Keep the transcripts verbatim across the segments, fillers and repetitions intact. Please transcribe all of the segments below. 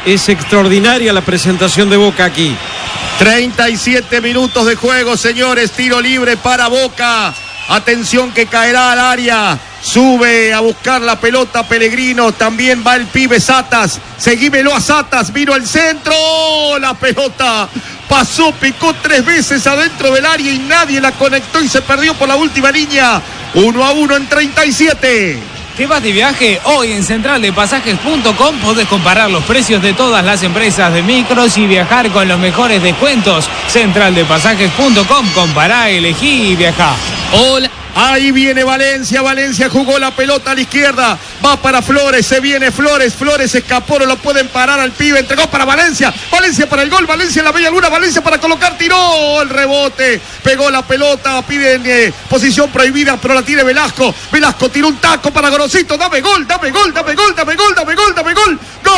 es extraordinaria la presentación de Boca aquí. treinta y siete minutos de juego, señores. Tiro libre para Boca. Atención que caerá al área. Sube a buscar la pelota Pellegrino. También va el pibe Satas. Seguímelo a Satas. Vino al centro. La pelota pasó, picó tres veces adentro del área y nadie la conectó y se perdió por la última línea. Uno a uno en treinta y siete. ¿Te vas de viaje? Hoy en central de pasajes punto com podés comparar los precios de todas las empresas de micros y viajar con los mejores descuentos. central de pasajes punto com, compará, elegí y viajá. Hola. Ahí viene Valencia, Valencia jugó la pelota a la izquierda, va para Flores, se viene Flores, Flores escapó, no lo pueden parar al pibe, entregó para Valencia, Valencia para el gol, Valencia en la media luna, Valencia para colocar, tiró el rebote, pegó la pelota, piden eh, posición prohibida, pero la tiene Velasco, Velasco tiró un taco para Gorosito, dame gol, dame gol, dame gol, dame gol, dame gol, dame gol,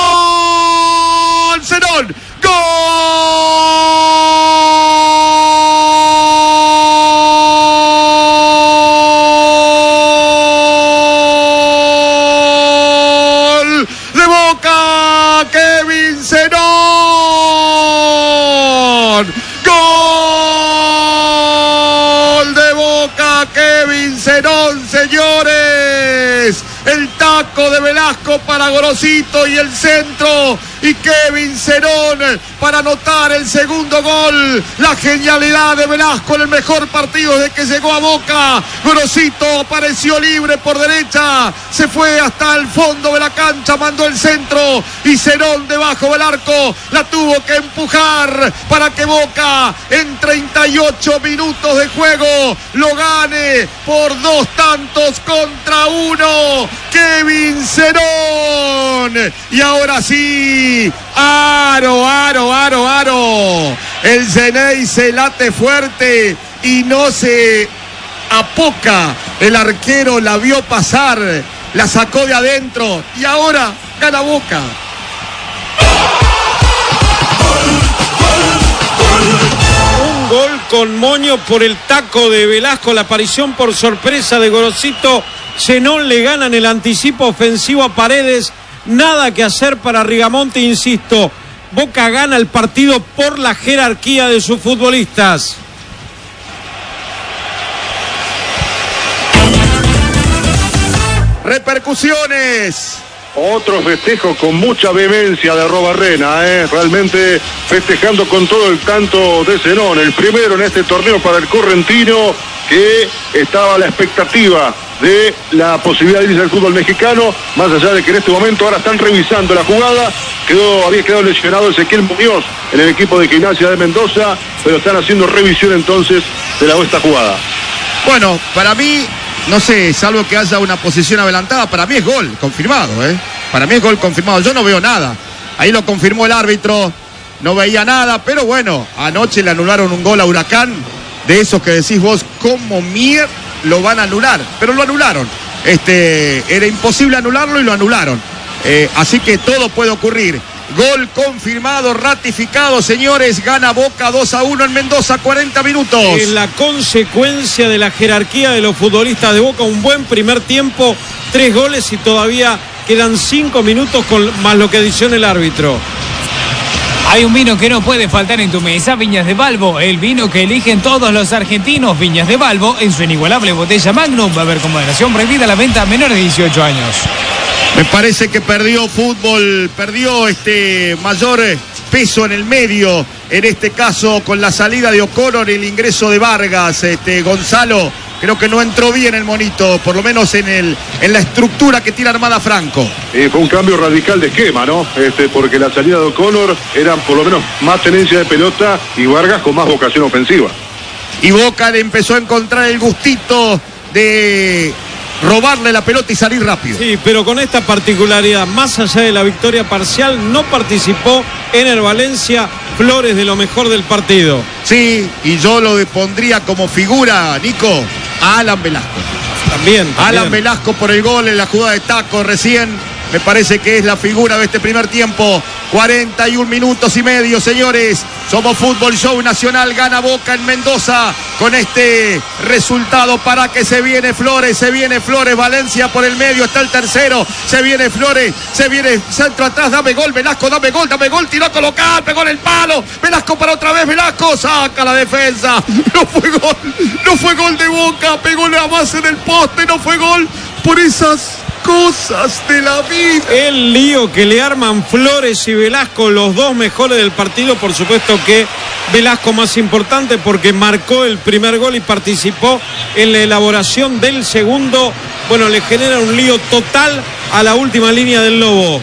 gol, Zenón, gol. Kevin Zenón, gol de Boca, Kevin Zenón, señores, el taco de Velasco para Gorosito y el centro, y Kevin Zenón para anotar el segundo gol. La genialidad de Velasco en el mejor partido desde que llegó a Boca. Gorosito apareció libre por derecha, se fue hasta el fondo de la cancha, mandó el centro y Zenón debajo del arco la tuvo que empujar para que Boca en treinta y ocho minutos de juego lo gane por dos tantos contra uno. Kevin Zenón. Y ahora sí, aro, aro, aro, aro. El Zeney se late fuerte y no se apoca. El arquero la vio pasar, la sacó de adentro y ahora gana Boca. Un gol con moño por el taco de Velasco, la aparición por sorpresa de Gorosito. Zenón le gana en el anticipo ofensivo a Paredes. Nada que hacer para Rigamonte, insisto. Boca gana el partido por la jerarquía de sus futbolistas. Repercusiones. Otro festejo con mucha vehemencia de Arrobarrena, ¿eh? Realmente festejando con todo el canto de Zenón. El primero en este torneo para el correntino, que estaba a la expectativa de la posibilidad de irse al fútbol mexicano, más allá de que en este momento ahora están revisando la jugada. Quedó, había quedado lesionado Ezequiel Muñoz en el equipo de Gimnasia de Mendoza, pero están haciendo revisión entonces de la esta jugada. Bueno, para mí, no sé, salvo que haya una posición adelantada, para mí es gol confirmado, ¿eh? Para mí es gol confirmado, yo no veo nada. Ahí lo confirmó el árbitro, no veía nada, pero bueno, anoche le anularon un gol a Huracán, de esos que decís vos, ¿cómo mier lo van a anular? Pero lo anularon. Este, era imposible anularlo y lo anularon. Eh, así que todo puede ocurrir. Gol confirmado, ratificado, señores. Gana Boca dos a uno en Mendoza, cuarenta minutos. Es la consecuencia de la jerarquía de los futbolistas de Boca. Un buen primer tiempo, tres goles y todavía quedan cinco minutos con más lo que adiciona el árbitro. Hay un vino que no puede faltar en tu mesa, Viñas de Balbo, el vino que eligen todos los argentinos. Viñas de Balbo, en su inigualable botella Magnum, va a haber con moderación prohibida la venta a menores de dieciocho años. Me parece que perdió fútbol, perdió este mayor peso en el medio, en este caso con la salida de O'Connor y el ingreso de Vargas. Este Gonzalo, creo que no entró bien el monito, por lo menos en el en la estructura que tiene armada Franco. Eh, fue un cambio radical de esquema, ¿no? Este, porque la salida de O'Connor era por lo menos más tenencia de pelota y Vargas con más vocación ofensiva. Y Boca le empezó a encontrar el gustito de robarle la pelota y salir rápido. Sí, pero con esta particularidad, más allá de la victoria parcial, no participó en el Valencia Flores de lo mejor del partido. Sí, y yo lo pondría como figura, Nico, a Alan Velasco. También, también. Alan Velasco por el gol en la jugada de taco recién. Me parece que es la figura de este primer tiempo cuarenta y un minutos y medio, señores. Somos Fútbol Show Nacional. Gana Boca en Mendoza con este resultado para que se viene Flores, se viene Flores, Valencia por el medio, está el tercero, se viene Flores, se viene centro atrás, dame gol, Velasco, dame gol, dame gol, tiró a colocar, pegó en el palo, Velasco para otra vez, Velasco, saca la defensa, no fue gol, no fue gol de Boca, pegó la base del poste, no fue gol por esas cosas de la vida. El lío que le arman Flores y Velasco, los dos mejores del partido. Por supuesto que Velasco más importante porque marcó el primer gol y participó en la elaboración del segundo. Bueno, le genera un lío total a la última línea del Lobo.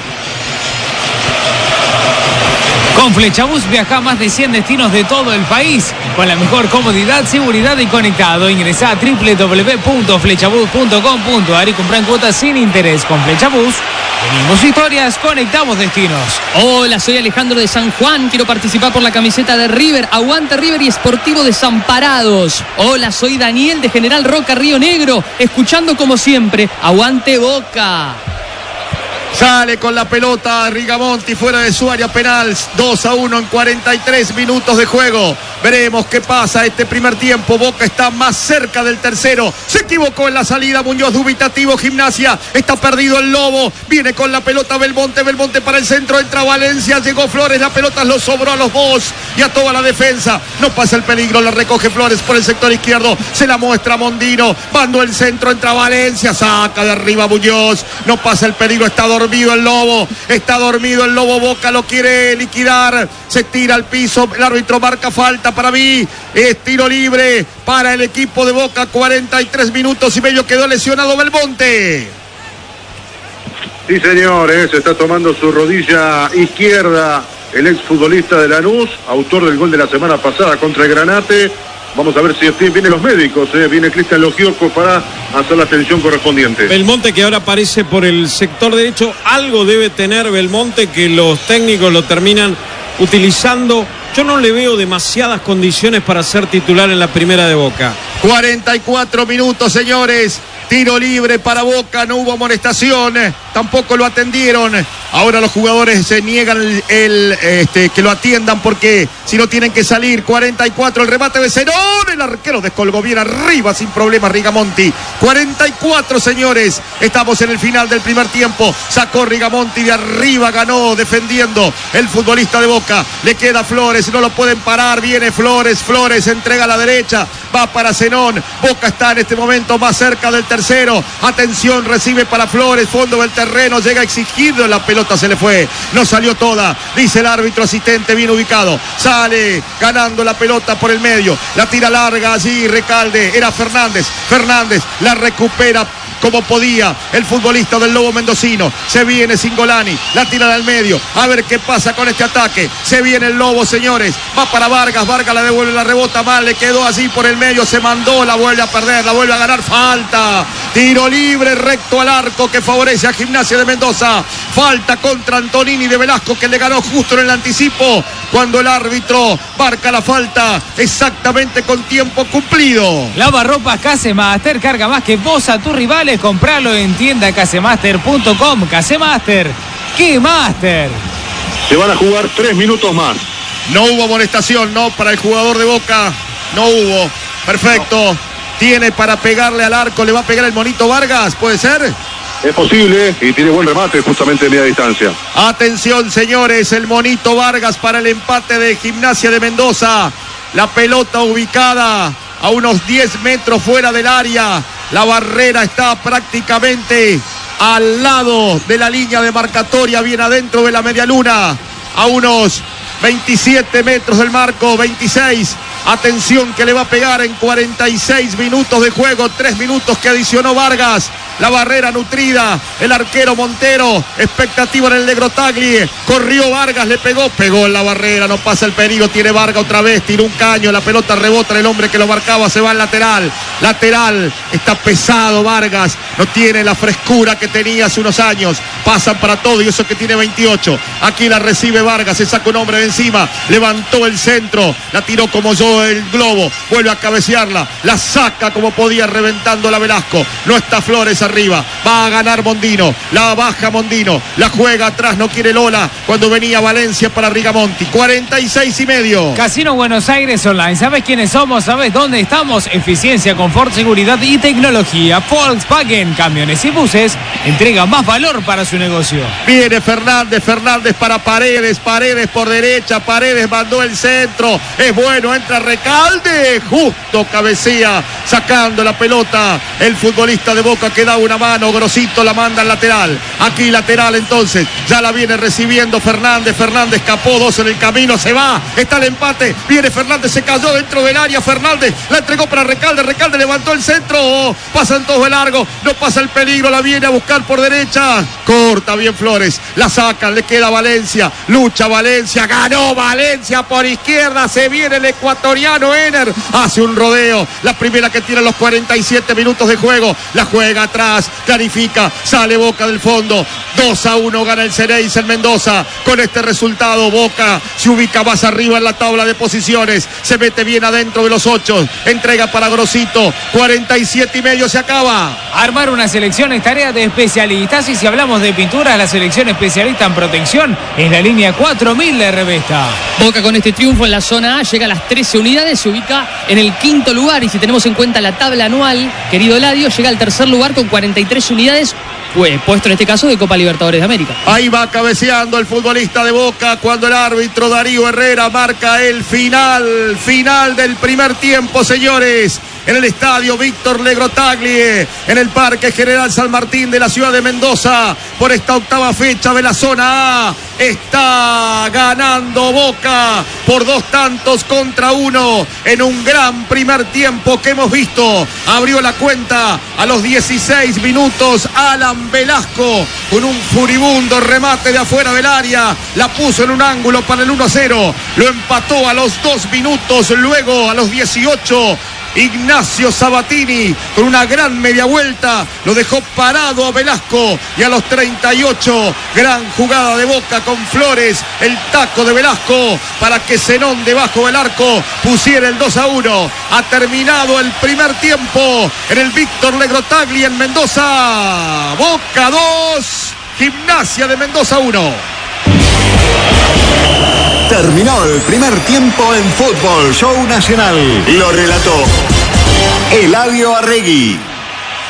Con Flechabús viaja a más de cien destinos de todo el país con la mejor comodidad, seguridad y conectado. Ingresá a doble u doble u doble u punto flechabús punto com punto a r y comprá en cuotas sin interés. Con Flechabús unimos historias, conectamos destinos. Hola, soy Alejandro de San Juan. Quiero participar por la camiseta de River. Aguante River y Sportivo Desamparados. Hola, soy Daniel de General Roca, Río Negro. Escuchando como siempre. Aguante Boca. Sale con la pelota Rigamonti fuera de su área penal. dos a uno en cuarenta y tres minutos de juego. Veremos qué pasa este primer tiempo. Boca está más cerca del tercero. Se equivocó en la salida Muñoz, dubitativo. Gimnasia, está perdido el Lobo. Viene con la pelota Belmonte. Belmonte para el centro. Entra Valencia. Llegó Flores. La pelota lo sobró a los dos y a toda la defensa. No pasa el peligro. La recoge Flores por el sector izquierdo. Se la muestra Mondino. Mando el centro. Entra Valencia. Saca de arriba Muñoz. No pasa el peligro. Está dormido el Lobo. Está dormido el Lobo. Boca lo quiere liquidar. Se tira al piso. El árbitro marca falta para mí. Es tiro libre para el equipo de Boca. cuarenta y tres minutos y medio. Quedó lesionado Belmonte. Sí, señores, se está tomando su rodilla izquierda el exfutbolista de Lanús, autor del gol de la semana pasada contra el Granate. Vamos a ver si vienen los médicos, eh. viene Cristian Logioco para hacer la atención correspondiente. Belmonte, que ahora aparece por el sector derecho, algo debe tener Belmonte que los técnicos lo terminan utilizando. Yo no le veo demasiadas condiciones para ser titular en la primera de Boca. cuarenta y cuatro minutos, señores. Tiro libre para Boca, no hubo amonestación, tampoco lo atendieron. Ahora los jugadores se niegan el, el, este, que lo atiendan porque si no tienen que salir. cuarenta y cuatro, el remate de Zenón, el arquero descolgó bien arriba sin problemas Rigamonti. cuarenta y cuatro, señores, estamos en el final del primer tiempo. Sacó Rigamonti de arriba, ganó defendiendo el futbolista de Boca. Le queda Flores, no lo pueden parar, viene Flores, Flores entrega a la derecha, va para Zenón. Boca está en este momento más cerca del tercero. Atención, recibe para Flores, fondo del terreno, llega exigido, la pelota se le fue, no salió toda, dice el árbitro asistente, bien ubicado, sale ganando la pelota por el medio, la tira larga allí, Recalde, era Fernández, Fernández la recupera como podía el futbolista del Lobo mendocino. Se viene Cingolani, la tira al medio, a ver qué pasa con este ataque. Se viene el Lobo, señores, va para Vargas, Vargas la devuelve, la rebota mal, le quedó así por el medio, se mandó, la vuelve a perder, la vuelve a ganar, falta, tiro libre recto al arco que favorece a Gimnasia de Mendoza. Falta contra Antonini de Velasco, que le ganó justo en el anticipo cuando el árbitro marca la falta exactamente con tiempo cumplido. Lavarropas Casemaster, carga más que vos a tus rivales. Compralo en tienda casemaster punto com. Casemaster, ¡qué master! Se van a jugar tres minutos más. No hubo amonestación, no, para el jugador de Boca. No hubo. Perfecto. No. Tiene para pegarle al arco. Le va a pegar el monito Vargas, ¿puede ser? Es posible y tiene buen remate justamente de media distancia. Atención, señores, el monito Vargas para el empate de Gimnasia de Mendoza. La pelota ubicada a unos diez metros fuera del área. La barrera está prácticamente al lado de la línea de marcatoria, bien adentro de la media luna, a unos veintisiete metros del marco, veintiséis. Atención que le va a pegar en cuarenta y seis minutos de juego, tres minutos que adicionó Vargas. La barrera nutrida, el arquero Montero, expectativa en el negro Tagli, corrió Vargas, le pegó, pegó en la barrera, no pasa el peligro, tiene Vargas otra vez, tiró un caño, la pelota rebota en el hombre que lo marcaba, se va al lateral, lateral, está pesado Vargas, no tiene la frescura que tenía hace unos años, pasan para todo y eso que tiene veintiocho, aquí la recibe Vargas, se saca un hombre de encima, levantó el centro, la tiró como yo el globo, vuelve a cabecearla, la saca como podía reventando la Velasco, no está Flores más arriba. Va a ganar Mondino. La baja Mondino. La juega atrás, no quiere Lola. Cuando venía Valencia para Rigamonti. cuarenta y seis y medio. Casino Buenos Aires Online. ¿Sabes quiénes somos? ¿Sabes dónde estamos? Eficiencia, confort, seguridad y tecnología. Volkswagen, camiones y buses. Entrega más valor para su negocio. Viene Fernández. Fernández para Paredes. Paredes por derecha. Paredes mandó el centro. Es bueno. Entra Recalde. Justo cabecea. Sacando la pelota. El futbolista de Boca que da una mano. Grosito la manda al lateral. Aquí lateral entonces. Ya la viene recibiendo Fernández. Fernández escapó. Dos en el camino. Se va. Está el empate. Viene Fernández. Se cayó dentro del área. Fernández la entregó para Recalde. Recalde levantó el centro. Oh, pasan todos de largo. No pasa el peligro. La viene a buscar por derecha. Corta bien Flores. La sacan. Le queda Valencia. Lucha Valencia. Ganó Valencia por izquierda. Se viene el ecuatoriano Ener. Hace un rodeo. La primera que tira los cuarenta y siete minutos de juego. La juega atrás. Clarifica. Sale Boca del fondo. dos a uno gana el Xerez en Mendoza. Con este resultado Boca se ubica más arriba en la tabla de posiciones. Se mete bien adentro de los ocho. Entrega para Grosito. cuarenta y siete y medio se acaba. Armar una selección es tarea de especialistas y si hablamos de pinturas, la selección especialista en protección es la línea cuatro mil de Revesta. Boca con este triunfo en la zona A llega a las trece unidades, se ubica en el quinto lugar y si tenemos en cuenta la tabla anual, querido Eladio, llega al tercer lugar con cuarenta y tres unidades, pues, puesto en este caso de Copa Libertadores de América. Ahí va cabeceando el futbolista de Boca cuando el árbitro Darío Herrera marca el final, final del primer tiempo, señores. En el estadio Víctor Legrotaglie, en el Parque General San Martín de la ciudad de Mendoza, por esta octava fecha de la zona A, está ganando Boca por dos tantos contra uno en un gran primer tiempo que hemos visto. Abrió la cuenta a los dieciséis minutos Alan Velasco con un furibundo remate de afuera del área, la puso en un ángulo para el uno a cero, lo empató a los dos minutos, luego a los dieciocho Ignacio Sabatini con una gran media vuelta lo dejó parado a Velasco y a los treinta y ocho gran jugada de Boca con Flores, el taco de Velasco para que Zenón debajo del arco pusiera el dos a uno. Ha terminado el primer tiempo en el Víctor Legrotaglie en Mendoza. Boca dos, Gimnasia de Mendoza uno. Terminó el primer tiempo en Fútbol Show Nacional. Lo relató Eladio Arregui.